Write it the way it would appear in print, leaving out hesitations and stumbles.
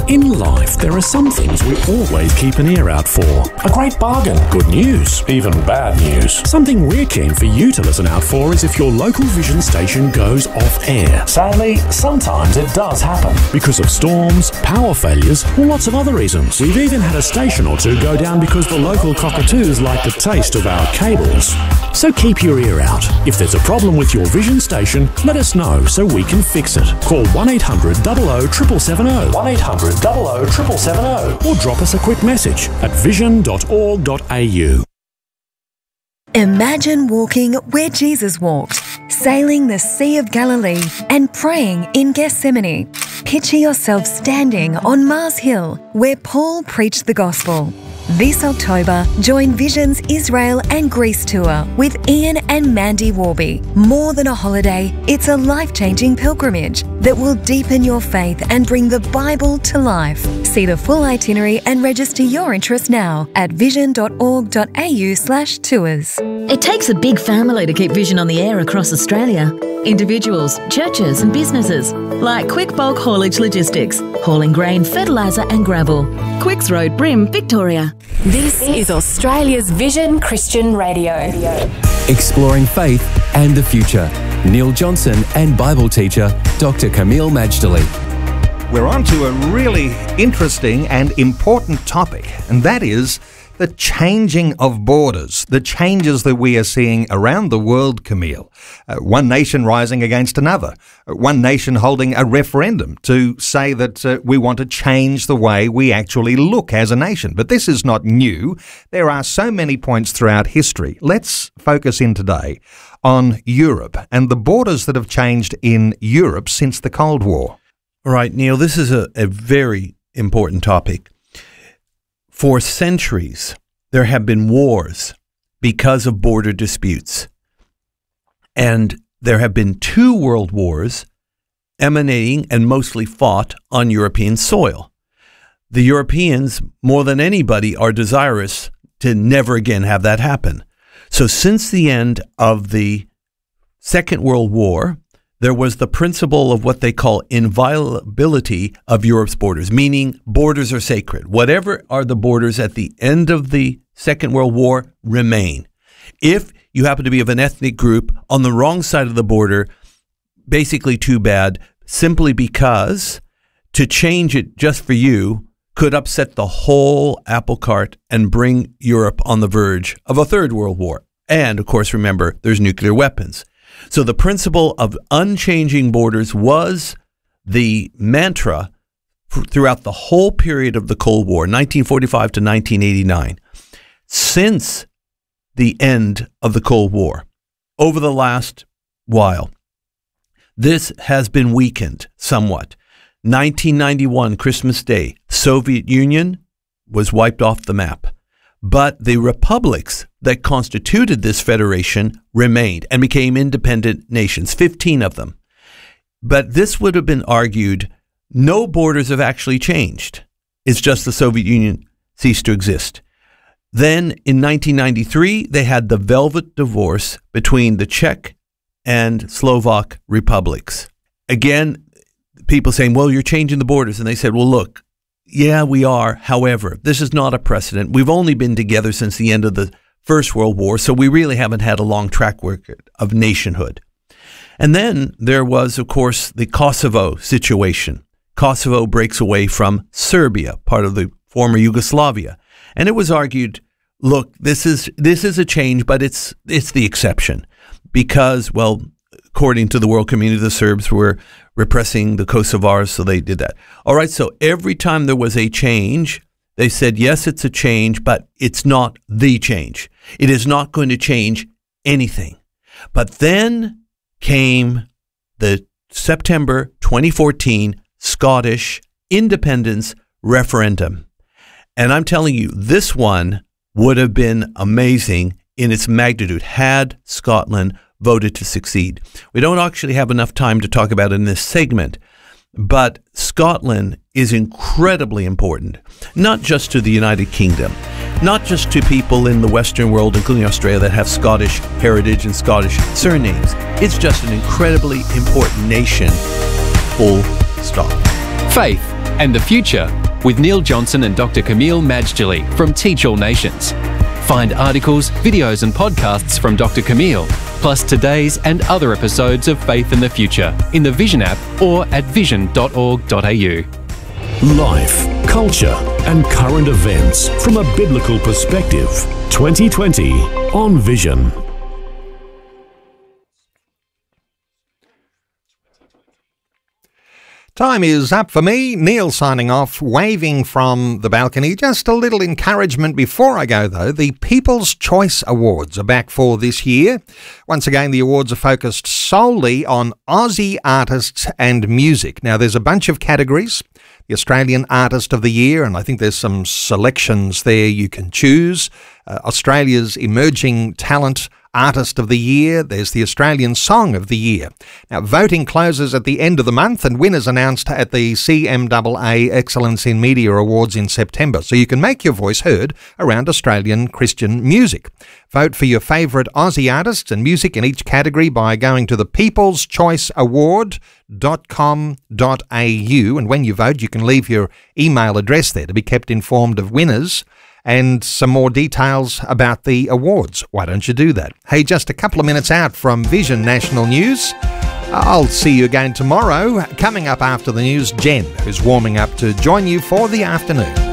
In life, there are some things we always keep an ear out for. A great bargain, good news, even bad news. Something we're keen for you to listen out for is if your local Vision station goes off air. Sadly, sometimes it does happen. Because of storms, power failures, or lots of other reasons. We've even had a station or two go down because the local cockatoos like the taste of our cables. So keep your ear out. If there's a problem with your Vision station, let us know so we can fix it. Call 1800 00 770, 1800 00 770, or drop us a quick message at vision.org.au. Imagine walking where Jesus walked, sailing the Sea of Galilee and praying in Gethsemane. Picture yourself standing on Mars Hill where Paul preached the gospel. This October, join Vision's Israel and Greece tour with Ian and Mandy Warby. More than a holiday, it's a life-changing pilgrimage that will deepen your faith and bring the Bible to life. See the full itinerary and register your interest now at vision.org.au/tours. It takes a big family to keep Vision on the air across Australia. Individuals, churches and businesses like Quick Bulk Haulage Logistics, hauling grain, fertiliser and gravel. Quicks Road, Brim, Victoria. This is Australia's Vision Christian Radio. Exploring faith and the future. Neil Johnson and Bible teacher Dr. Camille Majdali. We're on to a really interesting and important topic, and that is the changing of borders, the changes that we are seeing around the world, Camille. One nation rising against another, one nation holding a referendum to say that we want to change the way we actually look as a nation. But this is not new. There are so many points throughout history. Let's focus in today on Europe and the borders that have changed in Europe since the Cold War. Right, Neil, this is a very important topic. For centuries, there have been wars because of border disputes. And there have been 2 world wars emanating and mostly fought on European soil. The Europeans, more than anybody, are desirous to never again have that happen. So since the end of the Second World War, there was the principle of what they call inviolability of Europe's borders, meaning borders are sacred. Whatever are the borders at the end of the Second World War remain. If you happen to be of an ethnic group on the wrong side of the border, basically too bad, simply because to change it just for you could upset the whole apple cart and bring Europe on the verge of a third world war. And, of course, remember, there's nuclear weapons. So the principle of unchanging borders was the mantra throughout the whole period of the Cold War, 1945 to 1989. Since the end of the Cold War, over the last while, this has been weakened somewhat. 1991, Christmas Day, Soviet Union was wiped off the map. But the republics that constituted this federation remained and became independent nations, 15 of them. But this would have been argued, no borders have actually changed. It's just the Soviet Union ceased to exist. Then in 1993, they had the Velvet Divorce between the Czech and Slovak republics. Again, people saying, well, you're changing the borders. And they said, well, look, yeah, we are. However, this is not a precedent. We've only been together since the end of the First World War, so we really haven't had a long track record of nationhood. And then there was, of course, the Kosovo situation. Kosovo breaks away from Serbia, part of the former Yugoslavia. And it was argued, look, this is a change, but it's the exception. Because, well, according to the world community, the Serbs were repressing the Kosovars, so they did that. All right, so every time there was a change, they said, yes, it's a change, but it's not the change. It is not going to change anything. But then came the September 2014 Scottish independence referendum. And I'm telling you, this one would have been amazing in its magnitude had Scotland voted to succeed. We don't actually have enough time to talk about it in this segment, but Scotland is incredibly important, not just to the United Kingdom, not just to people in the Western world, including Australia, that have Scottish heritage and Scottish surnames. It's just an incredibly important nation, full stop. Faith and the Future with Neil Johnson and Dr. Camille Majdali from Teach All Nations. Find articles, videos and podcasts from Dr. Camille, plus today's and other episodes of Faith in the Future in the Vision app or at vision.org.au. Life, culture, and current events from a biblical perspective. 2020 on Vision. Time is up for me. Neil signing off, waving from the balcony. Just a little encouragement before I go, though. The People's Choice Awards are back for this year. Once again, the awards are focused solely on Aussie artists and music. Now, there's a bunch of categories. The Australian Artist of the Year, and I think there's some selections there you can choose. Australia's Emerging Talent Artist of the Year. There's the Australian Song of the Year. Now, voting closes at the end of the month and winners announced at the CMAA Excellence in Media Awards in September. So you can make your voice heard around Australian Christian music. Vote for your favourite Aussie artists and music in each category by going to the peopleschoiceaward.com.au, and when you vote you can leave your email address there to be kept informed of winners and some more details about the awards. Why don't you do that? Hey, just a couple of minutes out from Vision National News. I'll see you again tomorrow. Coming up after the news, Jen, who's warming up to join you for the afternoon.